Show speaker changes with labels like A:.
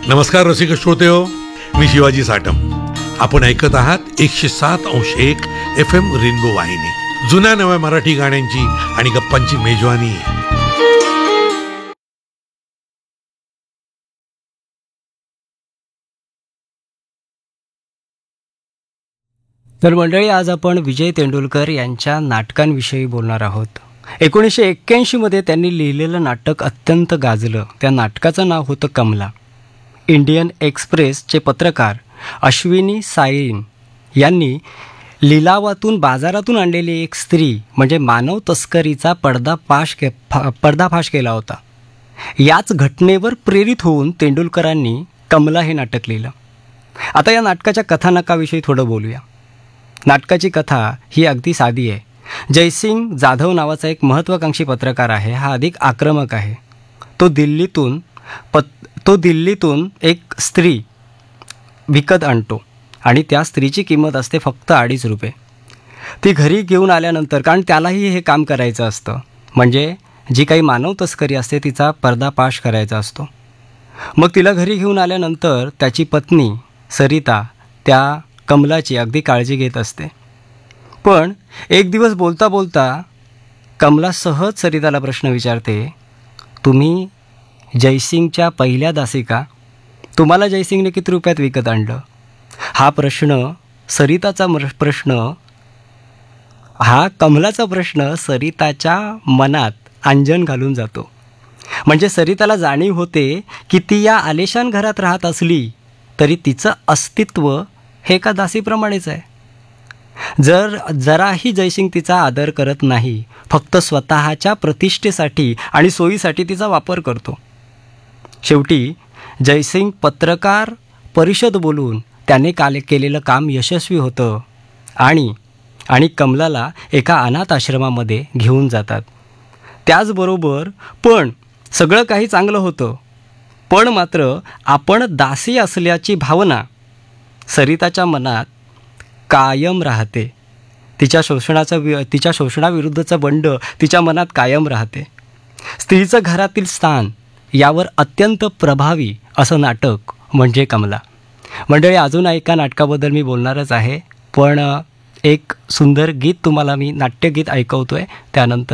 A: नमस्कार रसिक श्रोतेहो, मी शिवाजी साटम. आपण ऐकत आहात 107.1 FM रेनबो वाहिनी. जुन्या नव्या मराठी गाण्यांची आणि गप्पांची मेजवानी.
B: तर मंडळी, आज आपण विजय तेंडुलकर यांच्या नाटकांविषयी बोलणार आहोत. 1981 मध्ये त्यांनी लिहिलेलं नाटक अत्यंत गाजलं. त्या नाटकाचं नाव होतं कमला. इंडियन एक्सप्रेसचे पत्रकार अश्विनी साईन यांनी लिलावातून बाजारातून आणलेली एक स्त्री म्हणजे मानव तस्करीचा पर्दाफाश केला होता. याच घटनेवर प्रेरित होऊन तेंडुलकरांनी कमला हे नाटक लिहिलं. आता या नाटकाच्या कथानकाविषयी थोडं बोलूया. नाटकाची कथा ही अगदी साधी आहे. जयसिंग जाधव नावाचा एक महत्त्वाकांक्षी पत्रकार आहे. हा अधिक आक्रमक आहे. तो दिल्लीतून एक स्त्री विकत आणतो आणि त्या स्त्रीची किंमत असते फक्त 2.5 रुपये. ती घरी घेऊन आल्यानंतर, कारण त्यालाही हे काम करायचं असतं, म्हणजे जी काही मानव तस्करी असते तिचा पर्दाफाश करायचा असतो. मग तिला घरी घेऊन आल्यानंतर त्याची पत्नी सरिता त्या कमलाची अगदी काळजी घेत असते. पण एक दिवस बोलता बोलता कमला सहज सरिताला प्रश्न विचारते, तुम्ही जयसिंगच्या पहिल्या दासी का? तुम्हाला जयसिंगने किती रुपयात विकत आणलं? हा कमलाचा प्रश्न सरिताच्या मनात अंजन घालून जातो. म्हणजे सरिताला जाणीव होते की ती या आलिशान घरात राहत असली तरी तिचं अस्तित्व हे एका दासीप्रमाणेच आहे. जराही जयसिंग तिचा आदर करत नाही, फक्त स्वतःच्या प्रतिष्ठेसाठी आणि सोयीसाठी तिचा वापर करतो. शेवटी जयसिंग पत्रकार परिषद बोलून त्याने केलेलं काम यशस्वी होतं आणि कमलाला एका अनाथ आश्रमामध्ये घेऊन जातात. त्याचबरोबर पण सगळं काही चांगलं होतं, पण मात्र आपण दासी असल्याची भावना सरिताच्या मनात कायम राहते. तिच्या शोषणाविरुद्धचं बंड तिच्या मनात कायम राहते. स्त्रीचं घरातील स्थान यावर अत्यंत प्रभावी असं नाटक म्हणजे कमला. मंडळी, अजून एका नाटकाबद्दल मी बोलणारच आहे, पण एक सुंदर गीत तुम्हाला मी नाट्यगीत ऐकवतोय. त्यानंतर